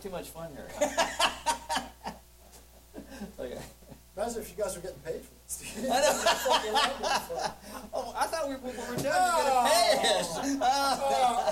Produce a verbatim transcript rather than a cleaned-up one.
too much fun here. Okay. Imagine if you guys were getting paid for this. I know. Oh, I thought we, we were done. You were going to pay us. Oh,